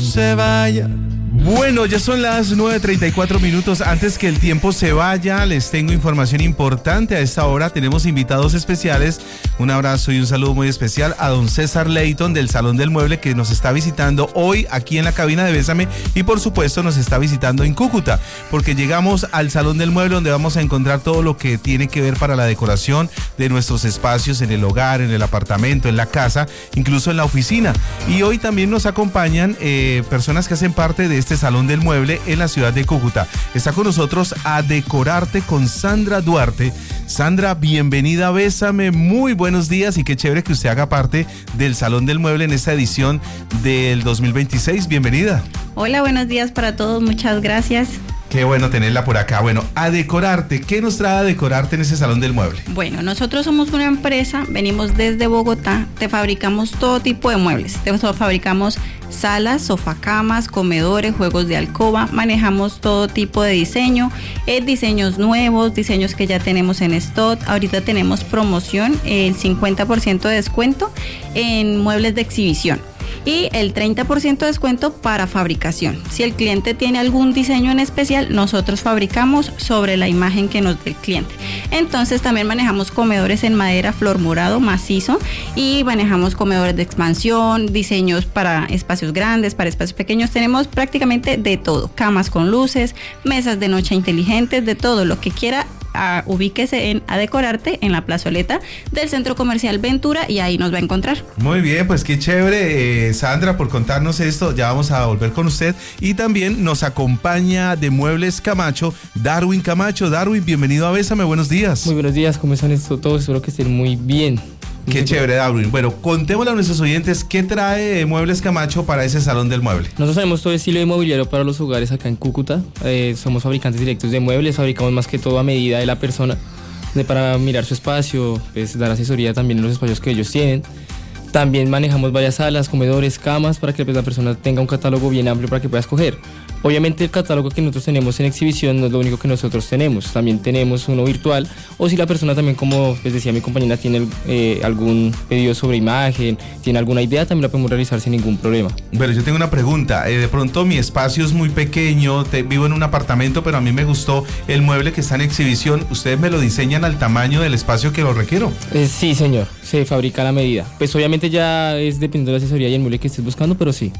se vaya. Bueno, ya son las 9:34 minutos. Antes que el tiempo se vaya, les tengo información importante. A esta hora tenemos invitados especiales. Un abrazo y un saludo muy especial a don César Leighton del Salón del Mueble, que nos está visitando hoy aquí en la cabina de Bésame, y por supuesto nos está visitando en Cúcuta, porque llegamos al Salón del Mueble, donde vamos a encontrar todo lo que tiene que ver para la decoración de nuestros espacios en el hogar, en el apartamento, en la casa, incluso en la oficina. Y hoy también nos acompañan personas que hacen parte de este Salón del Mueble en la ciudad de Cúcuta. Está con nosotros A Decorarte con Sandra Duarte. Sandra, bienvenida a Bésame, muy buenos días y qué chévere que usted haga parte del Salón del Mueble en esta edición del 2026. Bienvenida. Hola, buenos días para todos, muchas gracias. Qué bueno tenerla por acá. Bueno, A Decorarte, ¿qué nos trae A Decorarte en ese Salón del Mueble? Bueno, nosotros somos una empresa, venimos desde Bogotá, te fabricamos todo tipo de muebles. Te fabricamos salas, sofacamas, comedores, juegos de alcoba, manejamos todo tipo de diseño, diseños nuevos, diseños que ya tenemos en stock. Ahorita tenemos promoción, el 50% de descuento en muebles de exhibición y el 30% de descuento para fabricación. Si el cliente tiene algún diseño en especial, nosotros fabricamos sobre la imagen que nos dé el cliente. Entonces también manejamos comedores en madera, flor morado, macizo, y manejamos comedores de expansión, diseños para espacios grandes, para espacios pequeños. Tenemos prácticamente de todo, camas con luces, mesas de noche inteligentes, de todo lo que quiera. Ubíquese en A Decorarte, en la plazoleta del Centro Comercial Ventura, y ahí nos va a encontrar. Muy bien, pues qué chévere, Sandra, por contarnos esto. Ya vamos a volver con usted. Y también nos acompaña de Muebles Camacho, Darwin Camacho. Darwin, bienvenido a Bésame, buenos días. Muy buenos días, ¿cómo están todos? Espero que estén muy bien. Qué chévere, Darwin. Bueno, contémosle a nuestros oyentes qué trae Muebles Camacho para ese Salón del Mueble. Nosotros tenemos todo estilo de mobiliario para los hogares acá en Cúcuta. Somos fabricantes directos de muebles, fabricamos más que todo a medida de la persona, para mirar su espacio, pues, dar asesoría también en los espacios que ellos tienen. También manejamos varias salas, comedores, camas, para que pues, la persona tenga un catálogo bien amplio para que pueda escoger. Obviamente el catálogo que nosotros tenemos en exhibición no es lo único que nosotros tenemos, también tenemos uno virtual, o si la persona también, como les decía mi compañera, tiene algún pedido sobre imagen, tiene alguna idea, también la podemos realizar sin ningún problema. Bueno, yo tengo una pregunta, de pronto mi espacio es muy pequeño, vivo en un apartamento, pero a mí me gustó el mueble que está en exhibición, ¿ustedes me lo diseñan al tamaño del espacio que lo requiero? Sí, señor, se fabrica a la medida, pues obviamente ya es dependiendo de la asesoría y el mueble que estés buscando, pero sí.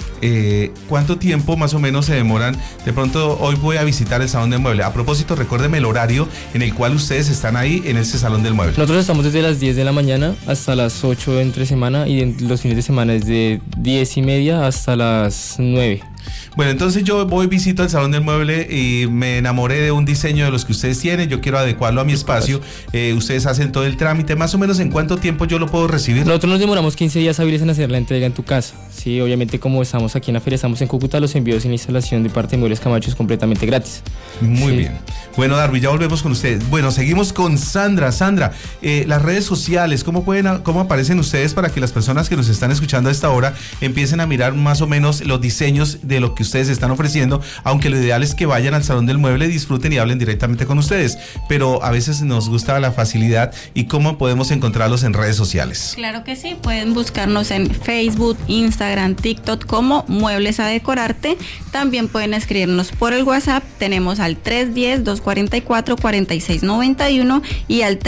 ¿Cuánto tiempo más o menos se demoran? De pronto hoy voy a visitar el Salón del Mueble. A propósito, recuérdeme el horario en el cual ustedes están ahí en ese Salón del Mueble. Nosotros estamos desde las 10 de la mañana hasta las 8 entre semana, y los fines de semana desde 10:30 hasta las 9. Bueno, entonces yo visito el Salón del Mueble y me enamoré de un diseño de los que ustedes tienen, yo quiero adecuarlo a mi espacio, ustedes hacen todo el trámite, más o menos ¿en cuánto tiempo yo lo puedo recibir? Nosotros nos demoramos 15 días hábiles en hacer la entrega en tu casa. Sí, obviamente como estamos aquí en la feria, estamos en Cúcuta, los envíos y la instalación de parte de Muebles Camacho es completamente gratis. Muy bien. Bueno, Darwin, ya volvemos con ustedes. Bueno, seguimos con Sandra. Sandra, las redes sociales, ¿cómo aparecen ustedes para que las personas que nos están escuchando a esta hora empiecen a mirar más o menos los diseños de lo que ustedes están ofreciendo? Aunque lo ideal es que vayan al Salón del Mueble, disfruten y hablen directamente con ustedes, pero a veces nos gusta la facilidad. ¿Y cómo podemos encontrarlos en redes sociales? Claro que sí, pueden buscarnos en Facebook, Instagram, TikTok como Muebles A Decorarte. También pueden escribirnos por el WhatsApp, tenemos al 310-244-4691 y al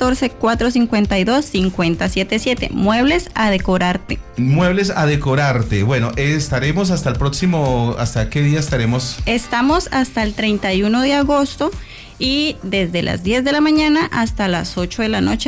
314-452-5077. Muebles A Decorarte. Muebles A Decorarte. Bueno, estaremos hasta el próximo, ¿hasta qué día estaremos? Estamos hasta el 31 de agosto y desde las 10 de la mañana hasta las 8 de la noche